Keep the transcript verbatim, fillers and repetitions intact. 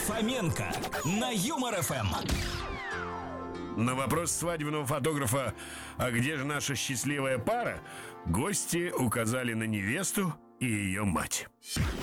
Фоменко на Юмор эф эм. На вопрос свадебного фотографа «А где же наша счастливая пара?» гости указали на невесту и ее мать.